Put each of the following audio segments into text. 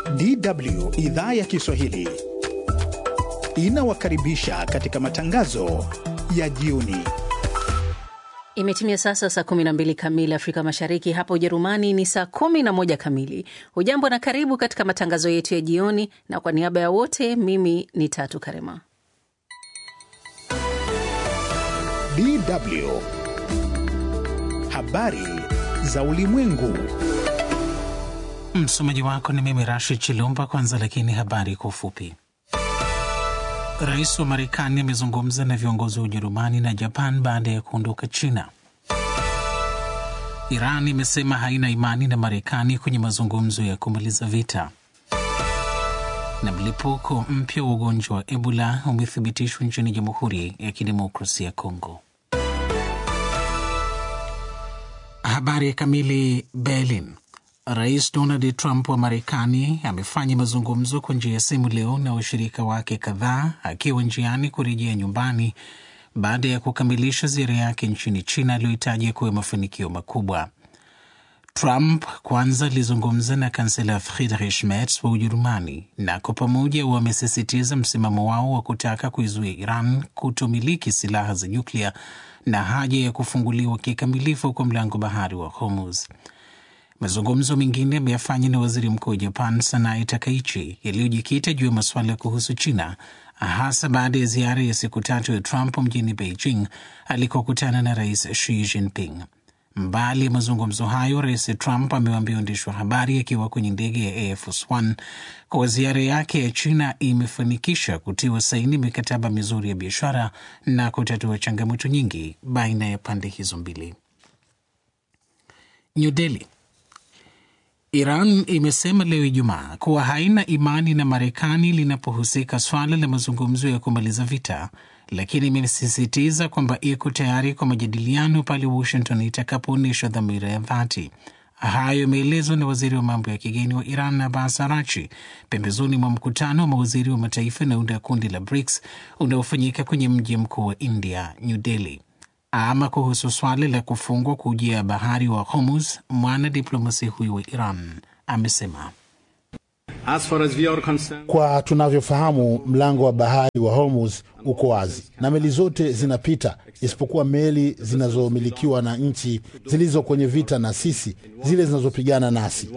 DW idhaa ya Kiswahili inawakaribisha katika matangazo ya jioni. Imetimia sasa saa 12 kamili Afrika Mashariki, hapa Ujerumani ni saa 11 kamili. Hujambo na karibu katika matangazo yetu ya jioni, na kwa niaba ya wote mimi ni Tatu Karema. DW habari za ulimwengu. Msomaji wako ni mimi Rashid Chilumba. Kwanza lakini habari kwa ufupi. Rais wa Marekani amezungumza na viongozi wa Ujerumani na Japan baada ya kuondoka China. Iran imesema haina imani na Marekani kwenye mazungumzo ya kumaliza vita. Na mlipuko mpya wa ugonjwa wa Ebola umethibitishwa nchini Jamhuri ya Kidemokrasia ya Kongo. Habari kamili. Berlin. Rais Donald Trump wa Marekani amefanya mazungumzo kwa njia ya simu leo na washirika wake kadhaa akiwa njiani kurejea nyumbani baada ya kukamilisha ziara yake nchini China aliyohitaji kuwa mafanikio makubwa. Trump kwanza alizungumza na kansela Friedrich Merz wa Ujerumani, na kwa pamoja wamesisitiza msimamo wao wa kutaka kuizuia Iran kutomiliki silaha za nyuklia na haja ya kufunguliwa kikamilifu kwa mlango bahari wa Hormuz. Mazungumzo mengine yameyafanya na waziri mkuu wa Japan Sanae Takaichi yaliyojikita juu ya masuala kuhusu China, hasa baada ya ziara ya siku 3 ya Trump mjini Beijing alikokutana na rais Xi Jinping. Mbali ya mazungumzo hayo, rais Trump amewaambia waandishi wa habari akiwa kwenye ndege ya Air Force One kwa ziara yake ya China imefanikisha kutiwa saini mikataba mizuri ya biashara na kutatua changamoto nyingi baina ya pande hizo mbili. New Delhi. Iran imesema leo Ijumaa kuwa haina imani na Marekani linapohusika swala la mazungumzo ya kumaliza vita, lakini imesisitiza kwamba iko tayari kwa majadiliano pale Washington itakapoonyesha dhamira ya dhati. Hayo yameelezwa na waziri wa mambo ya kigeni wa Iran Abbas Araghchi pembezoni mwa mkutano wa mawaziri wa mataifa na kundi la BRICS unaofanyika kwenye mji mkuu wa India, New Delhi. Ama kuhusu swali la kufungwa kwa ujia ya bahari wa Hormuz, mwanadiplomasia huyu wa Iran amesema, kwa tunavyofahamu, mlango wa bahari wa Hormuz uko wazi na meli zote zinapita isipokuwa meli zinazomilikiwa na nchi zilizo kwenye vita na sisi, zile zinazopigana nasi.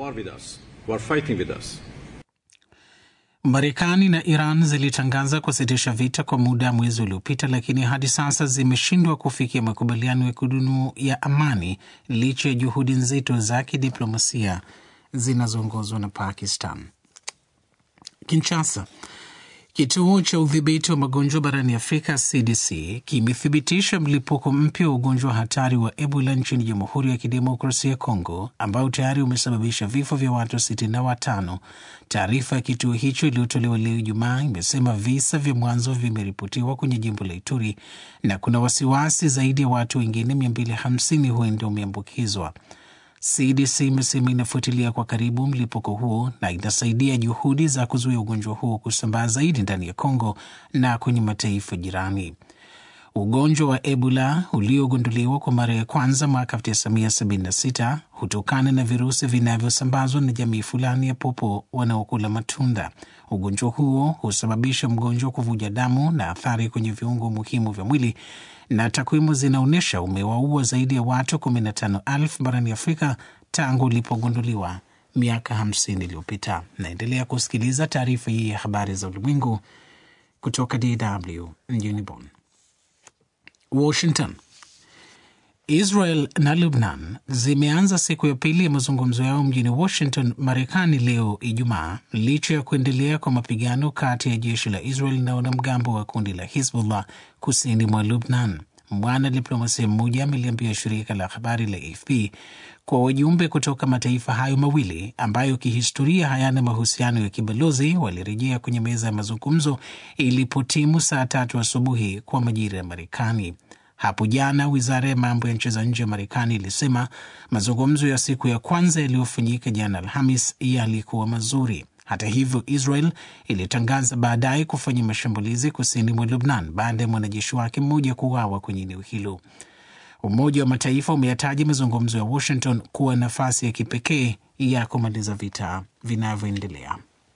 Marekani na Iran zilitangaza kusitisha vita kwa muda mwezi uliopita, lakini hadi sasa zimeshindwa kufikia makubaliano ya kudumu ya amani licha ya juhudi nzito za kidiplomasia zinazoongozwa na Pakistan. Kinshasa. Kituo cha udhibiti wa magonjwa barani Afrika CDC kimethibitisha mlipuko mpya wa ugonjwa hatari wa Ebola nchini Jamhuri ya Kidemokrasia ya Kongo ambao tayari umesababisha vifo vya watu 65. Taarifa ya kituo hicho iliyotolewa leo Ijumaa imesema visa vya mwanzo vimeripotiwa kwenye jimbo la Ituri na kuna wasiwasi zaidi ya watu wengine 250 huenda wameambukizwa. CDC imesema inafuatilia kwa karibu mlipuko huo na inasaidia juhudi za kuzuia ugonjwa huo kusambaa zaidi ndani ya Kongo na kwenye mataifa jirani. Ugonjwa wa Ebola uliogunduliwa kwa mara ya kwanza mwaka 1976 hutokana na virusi vinavyosambazwa na jamii fulani ya popo wanaokula matunda. Ugonjwa huo husababisha mgonjwa kuvuja damu na athari kwenye viungo muhimu vya mwili, na takwimu zinaonyesha umewaua zaidi ya watu 15,000 barani Afrika tangu ulipogunduliwa miaka 50 iliyopita. Naendelea kusikiliza taarifa hii ya habari za ulimwengu kutoka DW mjini Bonn. Washington. Israel na Lebanon zimeanza siku ya pili ya mazungumzo yao mjini Washington, Marekani leo Ijumaa, licha ya kuendelea kwa mapigano kati ya jeshi la Israel na wanamgambo wa kundi la Hezbollah kusini mwa Lebanon. Mwanadiplomasia mmoja ameliambia shirika la habari la AFP kwa wajumbe kutoka mataifa hayo mawili ambayo kihistoria hayana mahusiano ya kibalozi walirejea kwenye meza ya mazungumzo ilipotimu saa 3 asubuhi kwa majira ya Marekani. Hapo jana, wizara ya mambo ya nchi za nje ya Marekani ilisema mazungumzo ya siku ya kwanza yaliyofanyika jana Alhamis yalikuwa mazuri. Hata hivyo, Israel ilitangaza baadaye kufanya mashambulizi kusini mwa Lebanon baada ya mwanajeshi wake mmoja kuuawa kwenye eneo hilo. Umoja wa Mataifa umeyataja mazungumzo ya Washington kuwa nafasi ya kipekee ya kumaliza vita vinavyoendelea.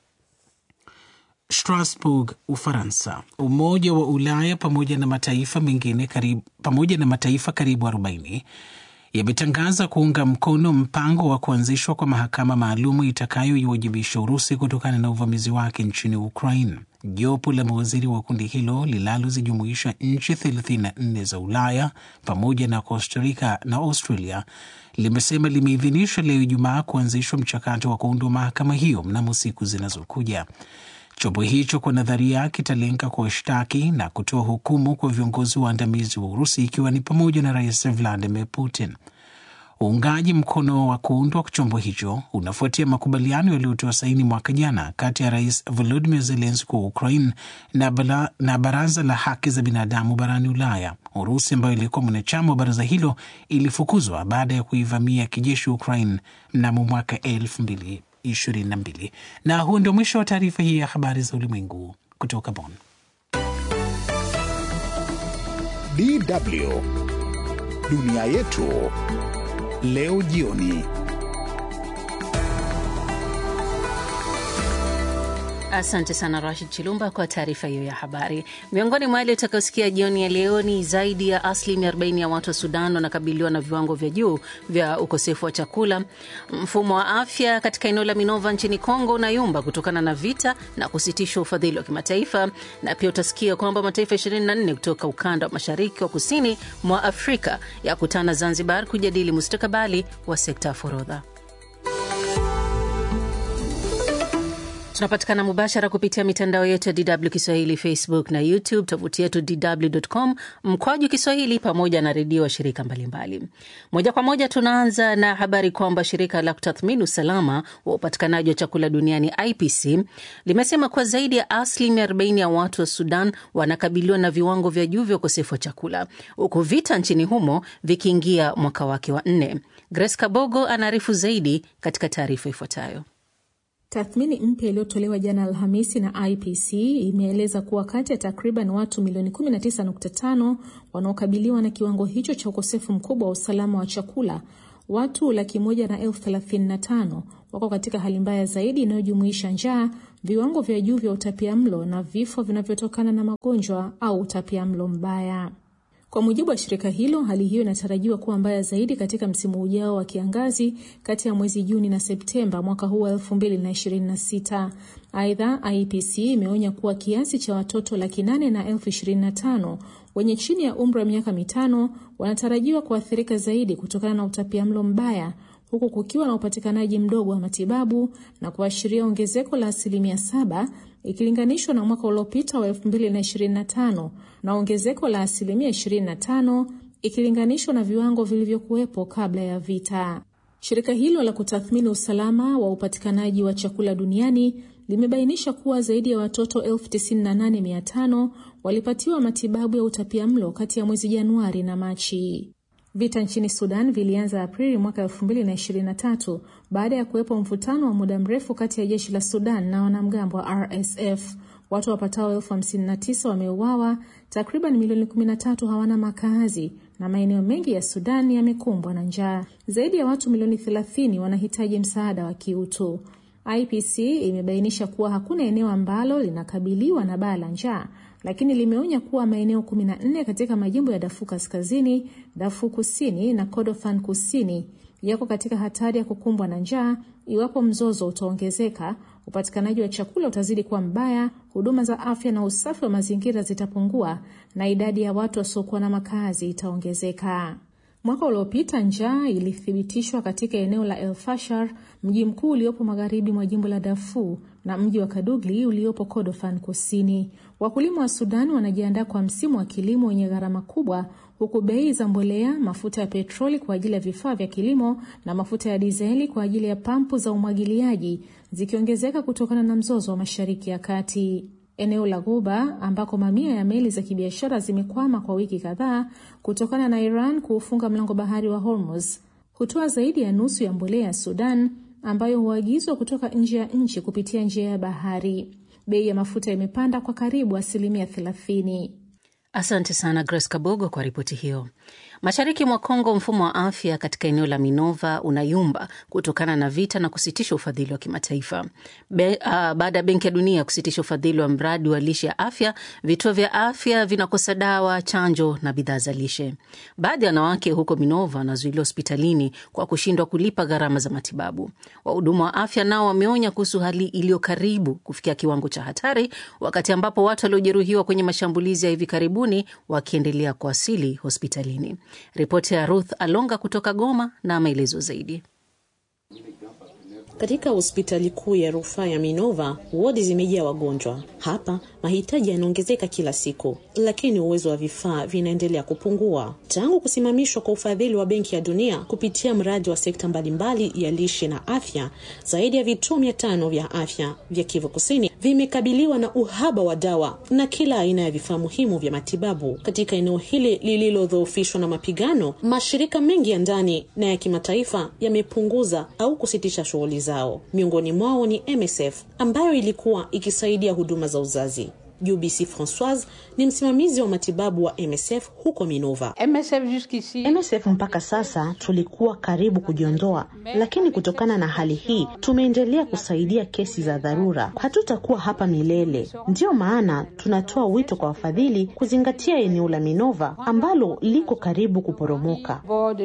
Strasbourg, Ufaransa. Umoja wa Ulaya pamoja na mataifa karibu 40 yametangaza kuunga mkono mpango wa kuanzishwa kwa mahakama maalumu itakayoiwajibisha Urusi kutokana na uvamizi wake nchini Ukraine. Jopo la mawaziri wa kundi hilo linalozijumuisha nchi 34 za Ulaya pamoja na Costa Rica na Australia limesema limeidhinisha leo Ijumaa kuanzishwa mchakato wa kuundwa mahakama hiyo mnamo siku zinazokuja. Chombo hicho kwa nadharia kitalenga kuwashtaki na kutoa hukumu kwa viongozi waandamizi wa Urusi ikiwa ni pamoja na Rais Vladimir Putin. Uungaji mkono wa kuundwa kwa chombo hicho unafuatia makubaliano yaliyotoa saini mwaka jana kati ya Rais Volodymyr Zelensky wa Ukraine na Baraza la Haki za Binadamu barani Ulaya. Urusi ambayo ilikuwa mwanachama wa baraza hilo ilifukuzwa baada ya kuivamia kijeshi Ukraine mnamo mwaka 2022. Na huo ndio mwisho wa taarifa hii ya habari za ulimwengu kutoka Bonn. DW Dunia Yetu leo jioni. Asante sana Rashid Chilumba kwa taarifa hiyo ya habari. Miongoni mwa yale utakayosikia jioni ya leo ni zaidi ya 40% ya watu wa Sudan wanakabiliwa na viwango vya juu vya ukosefu wa chakula. Mfumo wa afya katika eneo la Minova nchini Kongo unayumba kutokana na vita na kusitishwa ufadhili wa kimataifa. Na pia utasikia kwamba mataifa 24 kutoka ukanda wa mashariki wa kusini mwa Afrika yakutana Zanzibar kujadili mustakabali wa sekta ya forodha. Tunapatikana mubashara kupitia mitandao yetu ya DW Kiswahili, Facebook na YouTube, tovuti yetu dw.com/Kiswahili pamoja na redio wa shirika mbalimbali. Moja kwa moja tunaanza na habari kwamba shirika la kutathmini usalama wa upatikanaji wa chakula duniani IPC limesema kwa zaidi ya 40% ya watu wa Sudan wanakabiliwa na viwango vya juu vya ukosefu wa chakula, huku vita nchini humo vikiingia mwaka wake wa 4. Grace Kabogo anaarifu zaidi katika taarifa ifuatayo. Tathmini mpya iliyotolewa jana Alhamisi na IPC imeeleza kuwa kati ya takriban watu milioni 19.5 wanaokabiliwa na kiwango hicho cha ukosefu mkubwa wa usalama wa chakula, watu 135,000 wako katika hali mbaya zaidi inayojumuisha njaa, viwango vya juu vya utapiamlo na vifo vinavyotokana na magonjwa au utapiamlo mbaya. Kwa mujibu wa shirika hilo, hali hiyo inatarajiwa kuwa mbaya zaidi katika msimu ujao wa kiangazi kati ya mwezi Juni na Septemba mwaka huu 2026. Aidha, IPC imeonya kuwa kiasi cha watoto 825,000 wenye chini ya umri wa miaka 5 wanatarajiwa kuathirika zaidi kutokana na utapiamlo mbaya, huku kukiwa na upatikanaji mdogo wa matibabu na kuashiria ongezeko la 7% ikilinganishwa na mwaka uliopita wa 2025 na ongezeko la 25% ikilinganishwa na viwango vilivyokuwepo kabla ya vita. Shirika hilo la kutathmini usalama wa upatikanaji wa chakula duniani limebainisha kuwa zaidi ya watoto 98,500 walipatiwa matibabu ya utapiamlo kati ya mwezi Januari na Machi. Vita nchini Sudan vilianza Aprili mwaka 2023 baada ya kuwepo mvutano wa muda mrefu kati ya jeshi la Sudan na wanamgambo wa RSF. Watu wapatao 59,000 wameuawa, takriban milioni 13 hawana makazi na maeneo mengi ya Sudan yamekumbwa na njaa. Zaidi ya watu milioni 30 wanahitaji msaada wa kiutu. IPC imebainisha kuwa hakuna eneo ambalo linakabiliwa na baa la njaa, lakini limeonya kuwa maeneo 14 katika majimbo ya Darfur Kaskazini, Darfur Kusini na Kordofan Kusini yako katika hatari ya kukumbwa na njaa iwapo mzozo utaongezeka, upatikanaji wa chakula utazidi kuwa mbaya, huduma za afya na usafi wa mazingira zitapungua na idadi ya watu wasiokuwa na makazi itaongezeka. Mwaka uliopita njaa ilithibitishwa katika eneo la El Fasher, mji mkuu uliopo magharibi mwa jimbo la Darfur, na mji wa Kadugli uliopo Kordofan Kusini. Wakulima wa Sudan wanajiandaa kwa msimu wa kilimo wenye gharama kubwa, huku bei za mbolea, mafuta ya petroli kwa ajili ya vifaa vya kilimo na mafuta ya dizeli kwa ajili ya pampu za umwagiliaji zikiongezeka kutokana na mzozo wa Mashariki ya Kati. Eneo la Ghuba ambako mamia ya meli za kibiashara zimekwama kwa wiki kadhaa kutokana na Iran kuufunga mlango bahari wa Hormuz, hutoa zaidi ya nusu ya mbolea ya Sudan ambayo huagizwa kutoka nje ya nchi kupitia njia ya bahari. Bei ya mafuta imepanda kwa karibu 30%. Asante sana Grace Kabogo kwa ripoti hiyo. Mashariki mwa Kongo, mfumo wa afya katika eneo la Minova unayumba kutokana na vita na kusitisha ufadhili wa kimataifa. Baada ya Benki ya Dunia kusitisha ufadhili wa mradi wa lishe ya afya, vituo vya afya vinakosa dawa, chanjo na bidhaa za lishe. Baadhi ya wanawake huko Minova wanazuiliwa hospitalini kwa kushindwa kulipa gharama za matibabu. Wahudumu wa afya nao wameonya kuhusu hali iliyo karibu kufikia kiwango cha hatari, wakati ambapo watu waliojeruhiwa kwenye mashambulizi ya hivi karibuni wakiendelea kuwasili hospitalini. Ripoti ya Ruth Alonga kutoka Goma na maelezo zaidi. Katika hospitali kuu ya rufaa ya Minova, wodi zimejaa wagonjwa. Hapa mahitaji yanaongezeka kila siku, lakini uwezo wa vifaa vinaendelea kupungua. Tangu kusimamishwa kwa ufadhili wa Benki ya Dunia kupitia mradi wa sekta mbalimbali ya lishe na afya, zaidi ya vituo 500 vya afya vya Kivu Kusini vimekabiliwa na uhaba wa dawa na kila aina ya vifaa muhimu vya matibabu. Katika eneo hili lililodhoofishwa na mapigano, mashirika mengi ya ndani na ya kimataifa yamepunguza au kusitisha shughuli zao. Miongoni mwao ni MSF ambayo ilikuwa ikisaidia huduma za uzazi. UBC Françoise ni msimamizi wa matibabu wa MSF huko Minova. MSF mpaka sasa tulikuwa karibu kujiondoa, lakini kutokana na hali hii tumeendelea kusaidia kesi za dharura. Hatutakuwa hapa milele. Ndio maana tunatoa wito kwa wafadhili kuzingatia eneo la Minova ambalo liko karibu kuporomoka.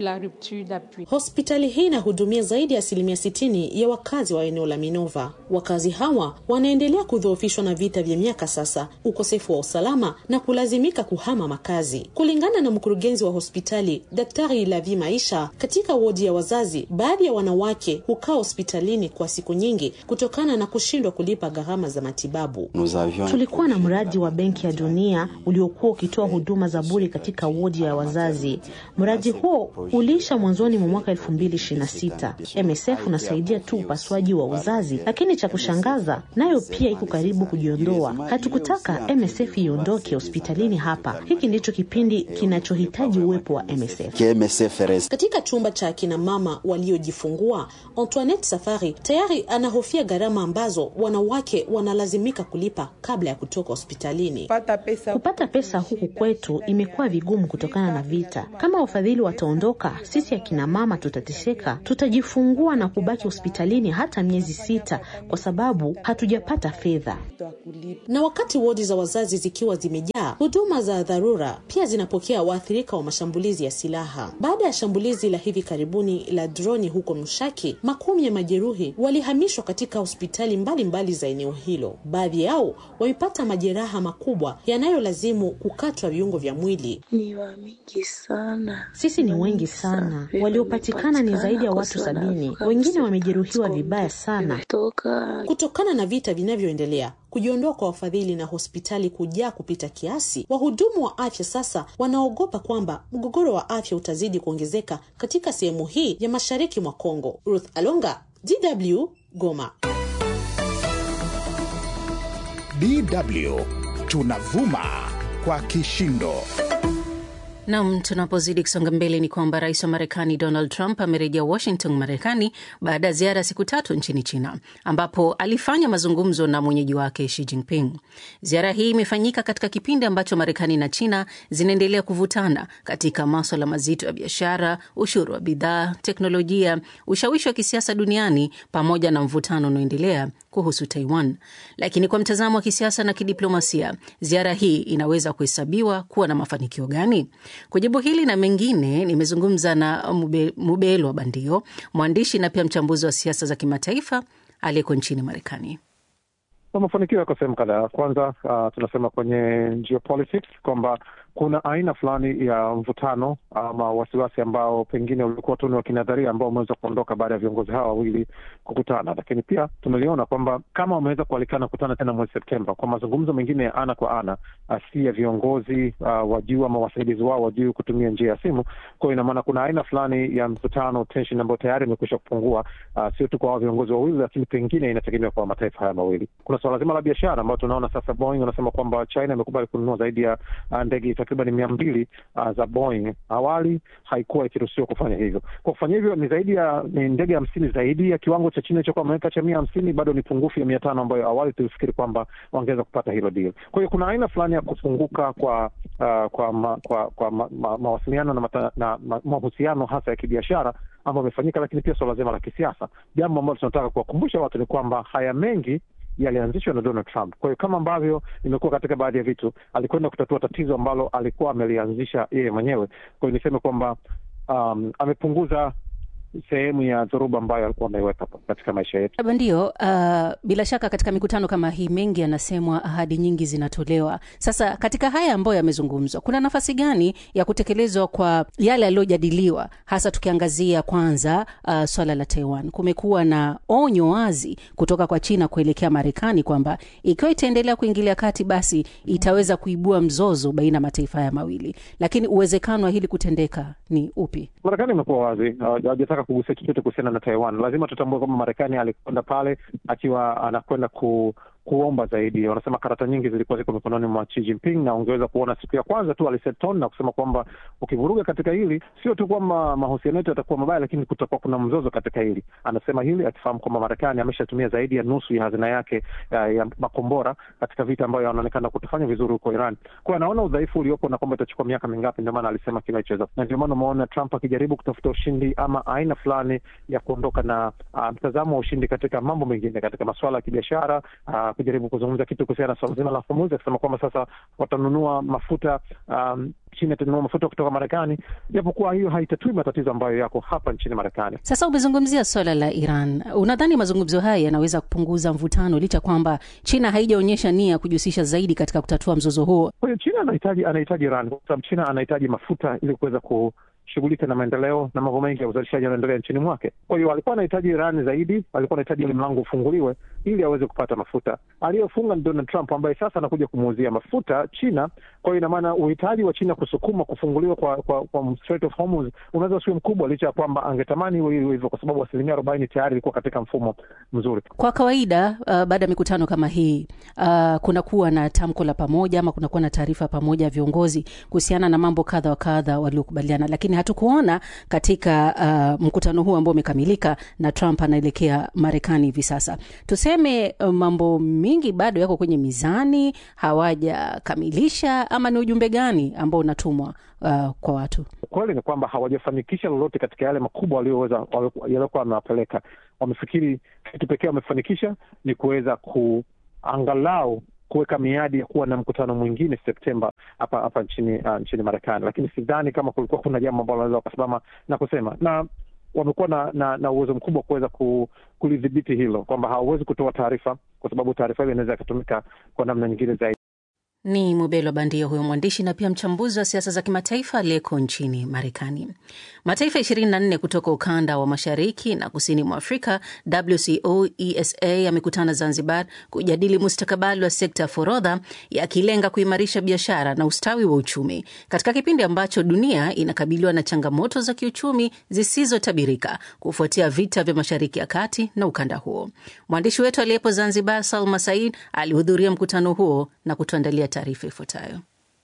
Hospitali hii inahudumia zaidi ya 60% ya wakazi wa eneo la Minova. Wakazi hawa wanaendelea kudhoofishwa na vita vya miaka sasa, ukosefu wa usalama na kulazimika kuhama makazi. Kulingana na mkurugenzi wa hospitali Daktari Lavi Maisha, katika wodi ya wazazi, baadhi ya wanawake hukaa hospitalini kwa siku nyingi kutokana na kushindwa kulipa gharama za matibabu. Tulikuwa na mradi wa Benki ya Dunia uliokuwa ukitoa huduma za bure katika wodi ya wazazi. Mradi huo uliisha mwanzoni mwa mwaka 2026. MSF unasaidia tu upasuaji wa uzazi, lakini cha kushangaza nayo pia iko karibu kujiondoa. Hatukutaka MSF iondoke hospitalini hapa. Hiki ndicho kipindi kinachohitaji uwepo wa MSF. Katika chumba cha akina mama waliojifungua, Antoinette Safari tayari anahofia gharama ambazo wanawake wanalazimika kulipa kabla ya kutoka hospitalini. Kupata pesa huku kwetu imekuwa vigumu kutokana na vita. Kama wafadhili wataondoka, sisi akina mama tutateseka. Tutajifungua na kubaki hospitalini hata miezi 6 kwa sababu hatujapata fedha. Na wakati wodi za wazazi zikiwa zimejaa, huduma za dharura pia zinapokea waathirika wa mashambulizi ya silaha. Baada ya shambulizi la hivi karibuni la droni huko Mshaki, makumi ya majeruhi walihamishwa katika hospitali mbalimbali za eneo hilo. Baadhi yao wamepata majeraha makubwa yanayolazimu kukatwa viungo vya mwili. Ni wengi sana. Sisi ni wengi sana. Waliopatikana ni zaidi ya watu 70. Wengine wamejeruhiwa vibaya sana. Kutokana na vita vinavyoendelea, kujiondoa kwa wafadhili na hospitali kujaa kupita kiasi, wahudumu wa afya sasa wanaogopa kwamba mgogoro wa afya utazidi kuongezeka katika sehemu hii ya mashariki mwa Kongo. Ruth Alonga, DW, Goma. DW tunavuma kwa kishindo. Naam, tunapozidi kusonga mbele ni kwamba rais wa Marekani Donald Trump amerejea Washington, Marekani baada ya ziara siku 3 nchini China, ambapo alifanya mazungumzo na mwenyeji wake Xi Jinping. Ziara hii imefanyika katika kipindi ambacho Marekani na China zinaendelea kuvutana katika masuala mazito ya biashara, ushuru wa bidhaa, teknolojia, ushawishi wa kisiasa duniani pamoja na mvutano unaoendelea kuhusu Taiwan. Lakini kwa mtazamo wa kisiasa na kidiplomasia, ziara hii inaweza kuhesabiwa kuwa na mafanikio gani? Kujibu hili na mengine nimezungumza na Mubelwa Bandio, mwandishi na pia mchambuzi wa siasa za kimataifa aliyeko nchini Marekani. Mafanikio yako sehemu kadhaa. Kwanza tunasema kwenye geopolitics kwamba kuna aina fulani ya mvutano ama wasiwasi ambao pengine ulikuwa tu ni wa kinadharia ambao umeweza kuondoka baada ya viongozi hawa wawili kukutana. Lakini pia tumeliona kwamba kama wameweza kualikana kukutana tena mwezi Septemba kwa mazungumzo mengine ya ana kwa ana, si ya viongozi wa juu ama wasaidizi wao wa juu kutumia njia ya simu. Kwa hiyo ina maana kuna aina fulani ya mvutano, tension ambayo tayari imekwisha kupungua, sio tu kwa viongozi wawili, lakini pengine inategemea kwa mataifa haya mawili. Kuna swala zima la biashara ambao tunaona sasa Boeing wanasema kwamba China imekubali kununua zaidi ya ndege takriban 200 za Boeing. Awali haikuwa ikiruhusiwa kufanya hivyo. Kwa kufanya hivyo ni zaidi ya ndege 50 zaidi ya kiwango cha China cha Amerika cha 150, bado ni pungufu ya 500 ambayo awali tulifikiri kwamba wangeweza kupata hilo deal. Kwa hiyo kuna aina fulani ya kufunguka kwa mawasiliano na mahusiano hasa ya kibiashara ambayo yamefanyika, lakini pia swala zima la kisiasa. Jambo ambalo tunataka kuwakumbusha watu ni kwamba haya mengi yalianzishwa na Donald Trump. Kwa hiyo kama ambavyo imekuwa katika baadhi ya vitu, alikwenda kutatua tatizo ambalo alikuwa amelianzisha yeye mwenyewe. Kwa hiyo niseme kwamba amepunguza sehemu ya dhoruba ambayo alikuwa ameiweka katika maisha yetu. Ndio, bila shaka katika mikutano kama hii mengi yanasemwa, ahadi nyingi zinatolewa. Sasa katika haya ambayo yamezungumzwa, kuna nafasi gani ya kutekelezwa kwa yale yaliyojadiliwa, hasa tukiangazia kwanza swala la Taiwan? Kumekuwa na onyo wazi kutoka kwa China kuelekea Marekani kwamba ikiwa itaendelea kuingilia kati, basi itaweza kuibua mzozo baina mataifa haya mawili. Lakini uwezekano wa hili kutendeka ni upi? Marekani imekuwa wazi, hajataka kugusia chochote kuhusiana na Taiwan. Lazima tutambue kwamba Marekani alikwenda pale akiwa anakwenda kuomba zaidi. Wanasema karata nyingi zilikuwa ziko mikononi mwa Xi Jinping, na ungeweza kuona siku ya kwanza tu aliset tone na kusema kwamba ukivuruga katika hili, sio tu kwamba mahusiano yetu yatakuwa mabaya, lakini kutakuwa kuna mzozo katika hili. Anasema hili akifahamu kwamba Marekani ameshatumia zaidi ya nusu ya hazina yake ya makombora katika vita ambayo yanaonekana kutofanya vizuri huko Iran. Kwa anaona udhaifu uliopo na kwamba itachukua miaka mingapi, ndio maana alisema kile alichoweza. Na ndio maana umeona Trump akijaribu kutafuta ushindi ama aina fulani ya kuondoka na mtazamo wa ushindi katika mambo mengine, katika masuala ya kibiashara, kujaribu kuzungumza kitu kuhusiana na swala zima la Hormuz, akisema kwamba sasa watanunua mafuta, China itanunua mafuta kutoka Marekani, japokuwa hiyo haitatui matatizo ambayo yako hapa nchini Marekani. Sasa umezungumzia swala la Iran. Unadhani mazungumzo haya yanaweza kupunguza mvutano licha kwamba China haijaonyesha nia kujihusisha zaidi katika kutatua mzozo huo? Kwa hiyo China anahitaji Iran, kwa sababu China anahitaji mafuta ili kuweza kushughulika na maendeleo na mambo mengi ya uzalishaji yanaendelea nchini mwake. Kwa hiyo alikuwa anahitaji Iran zaidi, alikuwa anahitaji ile mlango ufunguliwe ili aweze kupata mafuta. Aliyofunga ni Donald Trump ambaye sasa anakuja kumuuzia mafuta China. Kwa hiyo ina maana uhitaji wa China kusukuma kufunguliwa kwa Strait of Hormuz unaweza sio mkubwa, licha ya kwamba angetamani iwe hivyo, kwa sababu 40% tayari ilikuwa katika mfumo mzuri. Kwa kawaida baada ya mikutano kama hii kuna kuwa na tamko la pamoja ama kuna kuwa na taarifa pamoja ya viongozi kuhusiana na mambo kadha wa kadha waliokubaliana, lakini hatukuona katika mkutano huu ambao umekamilika na Trump anaelekea Marekani hivi sasa. Tuseme mambo mingi bado yako kwenye mizani, hawajakamilisha, ama ni ujumbe gani ambao unatumwa kwa watu? Kweli ni kwamba hawajafanikisha lolote katika yale makubwa yaliokuwa wanapeleka. Wamefikiri kitu pekee wamefanikisha ni kuweza kuangalau kuweka miadi ya kuwa na mkutano mwingine Septemba hapa nchini Marekani, lakini sidhani kama kulikuwa kuna jambo ambalo wanaweza wakasimama na kusema, na wamekuwa na uwezo mkubwa kuweza kulidhibiti hilo, kwamba hawawezi kutoa taarifa kwa sababu taarifa ile inaweza kutumika kwa namna nyingine zaidi. Ni Mubelo Bandia, huyo mwandishi na pia mchambuzi wa siasa za kimataifa aliyeko nchini Marekani. Mataifa 24 kutoka ukanda wa mashariki na kusini mwa Afrika, WCO ESA, yamekutana Zanzibar kujadili mustakabali wa sekta ya forodha, yakilenga kuimarisha biashara na ustawi wa uchumi katika kipindi ambacho dunia inakabiliwa na changamoto za kiuchumi zisizotabirika kufuatia vita vya Mashariki ya Kati na ukanda huo. Mwandishi wetu aliyepo Zanzibar, Salma Said, alihudhuria mkutano huo na kutuandalia taarifa ifuatayo.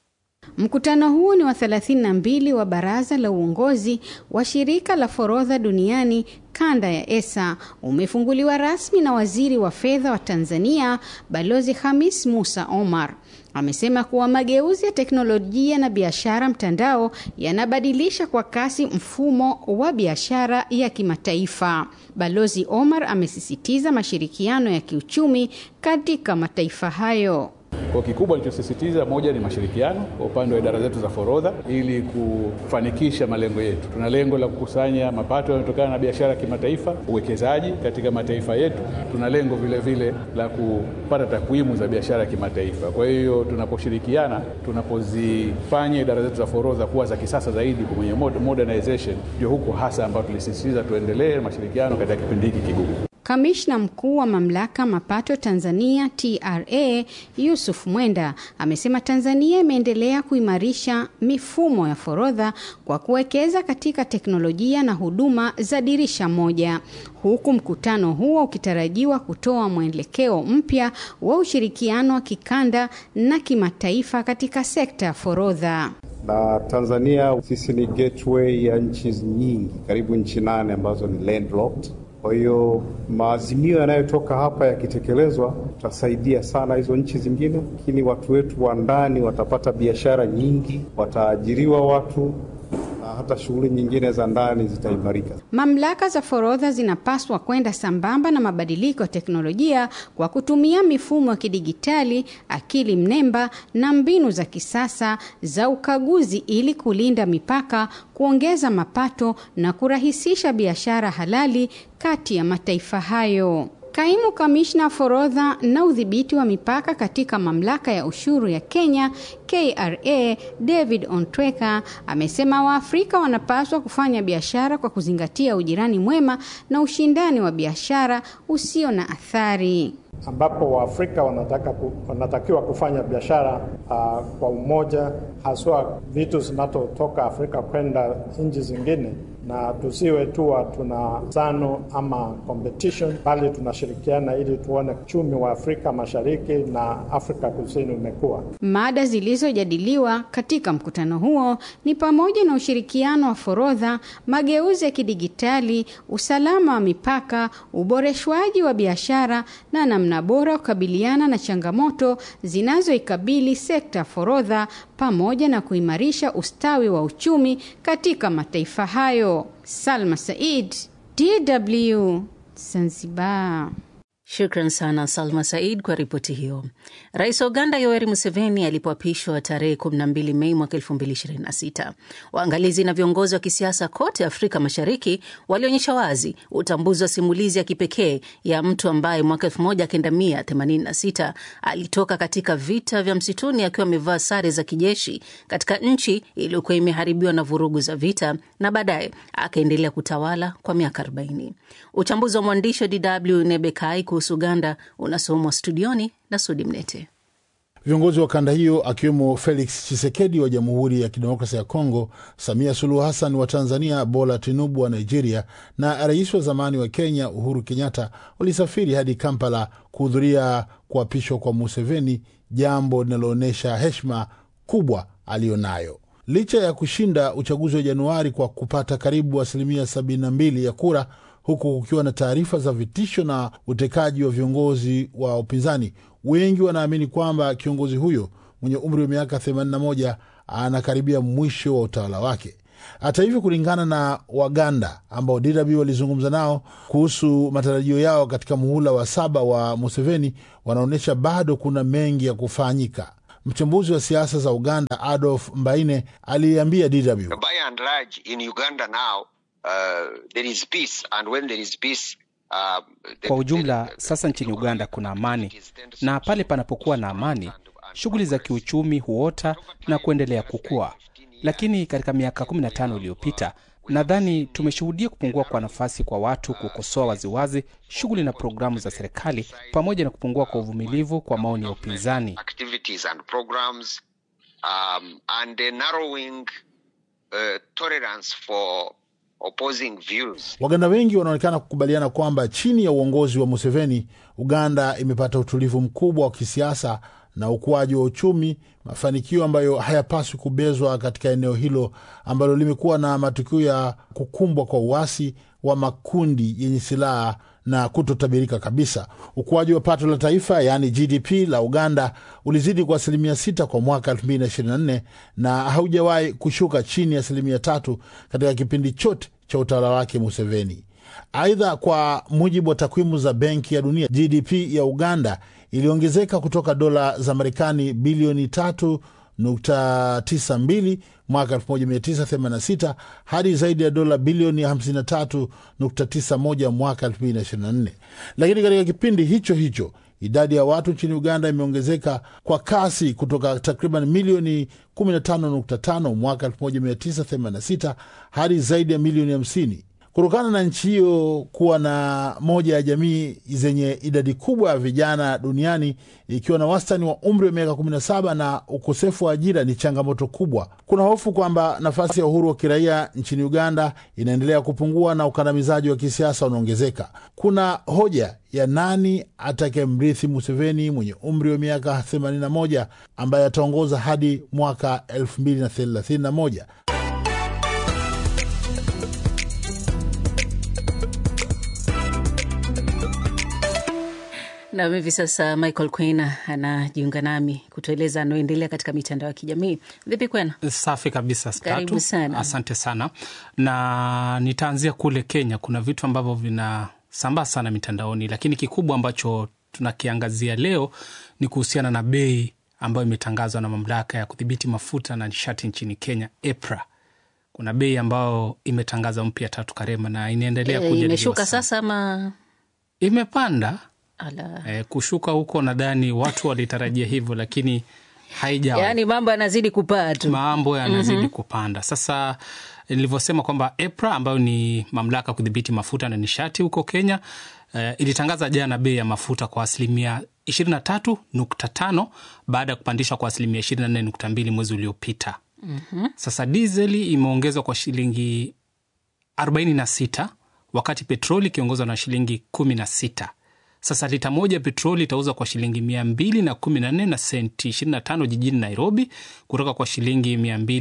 Mkutano huu ni wa 32 wa baraza la uongozi wa shirika la forodha duniani kanda ya ESA. Umefunguliwa rasmi na waziri wa fedha wa Tanzania, Balozi Khamis Musa Omar. Amesema kuwa mageuzi ya teknolojia na biashara mtandao yanabadilisha kwa kasi mfumo wa biashara ya kimataifa. Balozi Omar amesisitiza mashirikiano ya kiuchumi katika mataifa hayo. Kwa kikubwa nilichosisitiza, moja ni mashirikiano kwa upande wa idara zetu za forodha ili kufanikisha malengo yetu. Tuna lengo la kukusanya mapato yanayotokana na biashara ya kimataifa, uwekezaji katika mataifa yetu. Tuna lengo vile vile la kupata takwimu za biashara ya kimataifa. Kwa hiyo tunaposhirikiana, tunapozifanya idara zetu za forodha kuwa za kisasa zaidi kwenye modernization, ndio huko hasa ambapo tulisisitiza tuendelee mashirikiano katika kipindi hiki kigumu. Kamishna mkuu wa mamlaka mapato Tanzania TRA Yusuf Mwenda amesema Tanzania imeendelea kuimarisha mifumo ya forodha kwa kuwekeza katika teknolojia na huduma za dirisha moja, huku mkutano huo ukitarajiwa kutoa mwelekeo mpya wa ushirikiano wa kikanda na kimataifa katika sekta ya forodha. Na Tanzania sisi ni gateway ya nchi nyingi, karibu nchi 8 ambazo ni landlocked. Kwa hiyo maazimio yanayotoka hapa yakitekelezwa tutasaidia sana hizo nchi zingine, lakini watu wetu wa ndani watapata biashara nyingi, wataajiriwa watu na hata shughuli nyingine za ndani zitaimarika. Mamlaka za forodha zinapaswa kwenda sambamba na mabadiliko ya teknolojia kwa kutumia mifumo ya kidigitali, akili mnemba na mbinu za kisasa za ukaguzi ili kulinda mipaka, kuongeza mapato na kurahisisha biashara halali kati ya mataifa hayo. Kaimu kamishna forodha na udhibiti wa mipaka katika mamlaka ya ushuru ya Kenya KRA, David Ontweka, amesema Waafrika wanapaswa kufanya biashara kwa kuzingatia ujirani mwema na ushindani wa biashara usio na athari, ambapo Waafrika wanatakiwa kufanya biashara kwa umoja, haswa vitu zinazotoka Afrika kwenda nchi zingine, na tusiwe tu tuna zano ama competition, bali tunashirikiana ili tuone uchumi wa Afrika Mashariki na Afrika Kusini umekuwa. Mada zilizojadiliwa katika mkutano huo ni pamoja na ushirikiano wa forodha, mageuzi ya kidigitali, usalama wa mipaka, uboreshwaji wa biashara na namna bora kukabiliana na changamoto zinazoikabili sekta forodha, pamoja na kuimarisha ustawi wa uchumi katika mataifa hayo. Salma Said, DW, Zanzibar. Shukran sana Salma Said kwa ripoti hiyo. Rais wa Uganda Yoweri Museveni alipoapishwa tarehe 12 Mei mwaka 2026. Waangalizi na viongozi wa kisiasa kote Afrika Mashariki walionyesha wazi utambuzi wa simulizi ya kipekee ya mtu ambaye mwaka 1986 alitoka katika vita vya msituni akiwa amevaa sare za kijeshi katika nchi iliyokuwa imeharibiwa na vurugu za vita, na baadaye akaendelea kutawala kwa miaka 40. Uchambuzi wa mwandishi wa DW Nebekai kuhusu Uganda unasomwa studioni na Sudi Mnete. Viongozi wa kanda hiyo akiwemo Felix Tshisekedi wa Jamhuri ya Kidemokrasia ya Kongo, Samia Suluhu Hassan wa Tanzania, Bola Tinubu wa Nigeria na rais wa zamani wa Kenya Uhuru Kenyatta walisafiri hadi Kampala kuhudhuria kuapishwa kwa Museveni, jambo linaloonyesha heshima kubwa alionayo. Licha ya kushinda uchaguzi wa Januari kwa kupata karibu 72% ya kura, huku kukiwa na taarifa za vitisho na utekaji wa viongozi wa upinzani, wengi wanaamini kwamba kiongozi huyo mwenye umri wa miaka 81 anakaribia mwisho wa utawala wake. Hata hivyo, kulingana na Waganda ambao DW walizungumza nao kuhusu matarajio yao katika muhula wa 7 wa Museveni, wanaonyesha bado kuna mengi ya kufanyika. Mchambuzi wa siasa za Uganda Adolf Mbaine aliambia DW, by and large in Uganda now there is peace, and when there is peace kwa ujumla sasa nchini Uganda kuna amani, na pale panapokuwa na amani shughuli za kiuchumi huota na kuendelea kukua. Lakini katika miaka 15 iliyopita nadhani tumeshuhudia kupungua kwa nafasi kwa watu kukosoa waziwazi shughuli na programu za serikali, pamoja na kupungua kwa uvumilivu kwa maoni ya upinzani. Activities and programs and the narrowing tolerance for opposing views. Waganda wengi wanaonekana kukubaliana kwamba chini ya uongozi wa Museveni, Uganda imepata utulivu mkubwa wa kisiasa na ukuaji wa uchumi, mafanikio ambayo hayapaswi kubezwa katika eneo hilo ambalo limekuwa na matukio ya kukumbwa kwa uasi wa makundi yenye silaha na kutotabirika kabisa. Ukuaji wa pato la taifa yani GDP la Uganda ulizidi kwa 6% kwa mwaka 2024 na haujawahi kushuka chini ya 3% katika kipindi chote cha utawala wake Museveni. Aidha, kwa mujibu wa takwimu za Benki ya Dunia, GDP ya Uganda iliongezeka kutoka dola za Marekani bilioni 3.92 mwaka 1986 hadi zaidi ya dola bilioni 53.91 mwaka 2024. Lakini katika kipindi hicho hicho idadi ya watu nchini Uganda imeongezeka kwa kasi kutoka takriban milioni 15.5 mwaka 1986 hadi zaidi ya milioni 50. Kutokana na nchi hiyo kuwa na moja ya jamii zenye idadi kubwa ya vijana duniani, ikiwa na wastani wa umri wa miaka 17 na ukosefu wa ajira ni changamoto kubwa. Kuna hofu kwamba nafasi ya uhuru wa kiraia nchini Uganda inaendelea kupungua na ukandamizaji wa kisiasa unaongezeka. Kuna hoja ya nani atakayemrithi Museveni mwenye umri wa miaka 81 ambaye ataongoza hadi mwaka 2031. Na hivi sasa Michael Kwena anajiunga nami kutueleza anaoendelea katika mitandao ya kijamii. Vipi Kwena? Safi kabisa. Karibu sana. Asante sana. Na nitaanzia kule Kenya. Kuna vitu ambavyo vinasambaa sana mitandaoni, lakini kikubwa ambacho tunakiangazia leo ni kuhusiana na bei ambayo imetangazwa na mamlaka ya kudhibiti mafuta na nishati nchini Kenya, EPRA. Kuna bei ambayo imetangaza mpya Tatu Karema na inaendelea kujadiliwa. Imeshuka sasa ama imepanda? Kushuka huko nadhani watu walitarajia hivyo, lakini haijawa. Yani mambo yanazidi kupaa tu. Mambo yanazidi kupanda. Sasa nilivyosema kwamba EPRA ambayo ni mamlaka kudhibiti mafuta na nishati huko Kenya ilitangaza jana bei ya mafuta kwa asilimia 23.5 baada ya kupandishwa kwa asilimia 24.2 mwezi uliopita. Sasa dizeli imeongezwa kwa shilingi 46 wakati petroli ikiongezwa na shilingi 16. Sasa lita moja petroli itauzwa kwa shilingi 214 na senti 25 jijini Nairobi kutoka kwa shilingi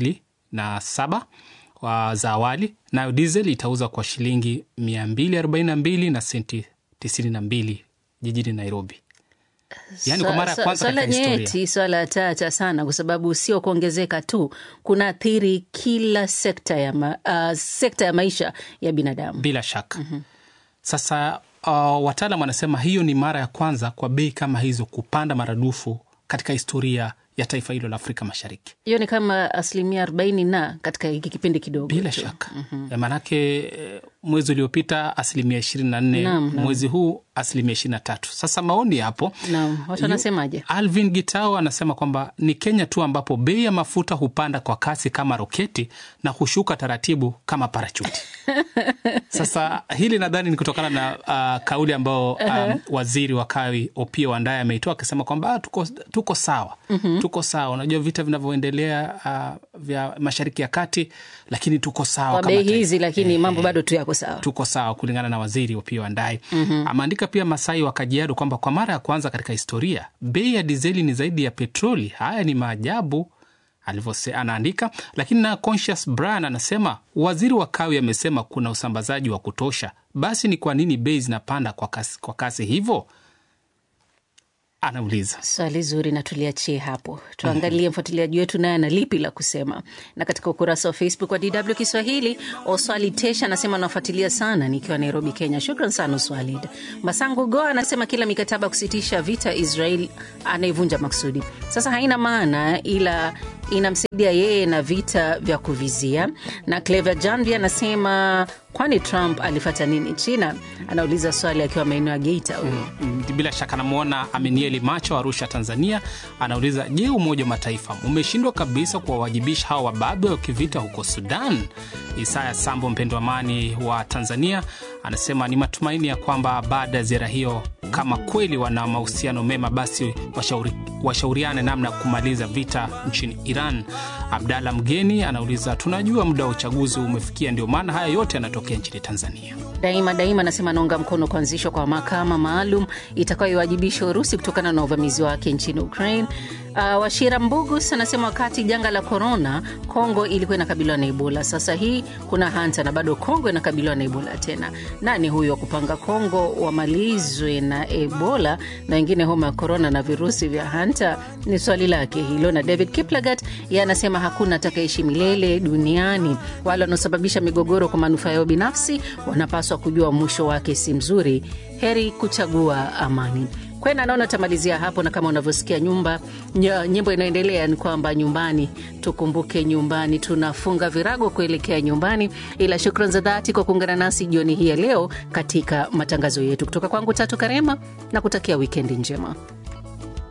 207 za awali, nayo diesel itauza kwa shilingi 242 na senti 92 jijini Nairobi. Yani kwa mara ya kwanza katika historia. Swala tata sana kwa sababu sio kuongezeka tu, kuna athiri kila sekta ya maisha ya binadamu. Bila shaka. Sasa wataalamu wanasema hiyo ni mara ya kwanza kwa bei kama hizo kupanda maradufu katika historia ya taifa hilo la Afrika Mashariki. Hiyo ni kama asilimia 40 na katika hiki kipindi kidogo. Bila shaka. Manake mwezi uliopita asilimia 24, mwezi huu asilimia 23. Sasa maoni hapo. Naam, watu wanasemaje? Alvin Gitao anasema kwamba ni Kenya tu ambapo bei ya mafuta hupanda kwa kasi kama roketi na hushuka taratibu kama parachuti. Sasa hili nadhani ni kutokana na kauli ambao waziri wa kawi Opiyo Wandayi ameitoa akisema kwamba tuko sawa. Tuko sawa. Unajua vita vinavyoendelea vya Mashariki ya Kati, lakini tuko sawa kwa bei hizi, lakini mambo bado tu yako sawa. Tuko sawa kulingana na waziri Opiyo Wandayi. Ameandika pia Masai wa Kajiado kwamba kwa mara ya kwanza katika historia bei ya dizeli ni zaidi ya petroli. Haya ni maajabu anaandika. Lakini na Conscious Brian anasema waziri wa kawi amesema kuna usambazaji wa kutosha, basi ni kwa nini bei zinapanda kwa kasi hivyo? Anauliza swali zuri na tuliachie hapo. Tuangalie mfuatiliaji wetu naye ana lipi la kusema. Na katika ukurasa wa Facebook wa DW Kiswahili, Oswali Tesha anasema nafuatilia sana nikiwa Nairobi, Kenya. Shukran sana Oswali. Masango Goa anasema kila mikataba kusitisha vita Israel anaivunja maksudi. Sasa haina maana ila inamsaidia yeye na vita vya kuvizia. Na Clever Janvi anasema kwani Trump alifata nini China? Anauliza swali akiwa maeneo ya Geita. Bila shaka namuona Amenieli Macho Arusha, Tanzania. Anauliza, je, Umoja wa Mataifa umeshindwa kabisa kuwawajibisha hawa wababe wa kivita huko Sudan? Isaya Sambo mpendo amani wa Tanzania anasema ni matumaini ya kwamba baada ya ziara hiyo, kama kweli wana mahusiano mema, basi washauriane namna kumaliza vita nchini Iran. Abdalla Mgeni anauliza, tunajua muda wa uchaguzi umefikia, ndio maana haya yote yanatokea nchini Tanzania. Daima anasema naunga mkono kuanzishwa kwa mahakama maalum itakayowajibisha Urusi kutokana na uvamizi wake nchini Ukraine. Washira Mbugus anasema wakati janga la corona Kongo ilikuwa inakabiliwa na Ebola, sasa hii kuna hanta na bado Kongo inakabiliwa na Ebola tena. Nani huyo kupanga Kongo wamalizwe na Ebola na wengine homa ya corona na virusi vya hanta? Ni swali lake hilo. Na David Kiplagat yeye anasema hakuna atakayeishi milele duniani, wale wanaosababisha migogoro kwa manufaa yao binafsi wanapaswa kujua mwisho wake si mzuri, heri kuchagua amani. Kwena naona tamalizia hapo, na kama unavyosikia nyimbo inaendelea ni kwamba nyumbani, tukumbuke nyumbani, tunafunga virago kuelekea nyumbani. Ila shukrani za dhati kwa kuungana nasi jioni hii ya leo katika matangazo yetu. Kutoka kwangu Tatu Karema na kutakia wikendi njema.